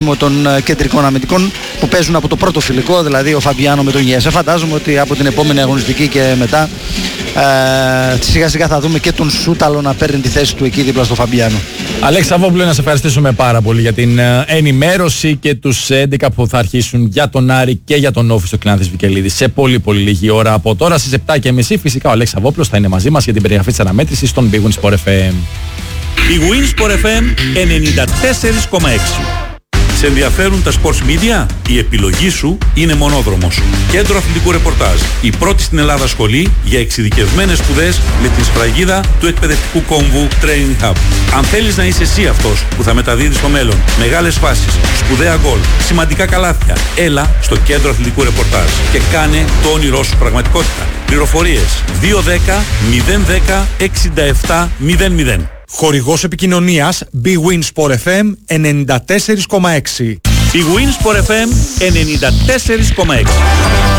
κλείσιμο των κεντρικών αμυντικών που παίζουν από το πρώτο φιλικό, δηλαδή ο Φαμπιάνο με τον Γιέσε. Φαντάζομαι ότι από την επόμενη αγωνιστική και μετά σιγά σιγά θα δούμε και τον Σούταλο να παίρνει τη θέση του εκεί δίπλα στο Φαμπιάνο. Αλέξη Σαββόπουλε, να σε ευχαριστήσουμε πάρα πολύ για την ενημέρωση και τους 11 που θα αρχίσουν για τον Άρη και για τον Όφη στο Κλεάνθης Βικελίδης σε πολύ πολύ λίγη ώρα από τώρα. Στις 7:30 φυσικά ο Αλέξης Σαββόπουλος θα είναι μαζί μας για την περιγραφή της αναμέτρησης στον Big Win Sport FM. Big Win Sport FM 94,6. Σε ενδιαφέρουν τα sports media? Η επιλογή σου είναι Μονόδρομος. Κέντρο αθλητικού ρεπορτάζ. Η πρώτη στην Ελλάδα σχολή για εξειδικευμένες σπουδές με την σφραγίδα του εκπαιδευτικού κόμβου Training Hub. Αν θέλεις να είσαι εσύ αυτός που θα μεταδίδει στο μέλλον μεγάλες φάσεις, σπουδαία γκολ, σημαντικά καλάθια, έλα στο Κέντρο αθλητικού ρεπορτάζ και κάνε το όνειρό σου πραγματικότητα. Πληροφορίες 210 010 67 00. Χορηγός επικοινωνίας Big Win Sport FM 94,6. Big Win Sport FM 94,6.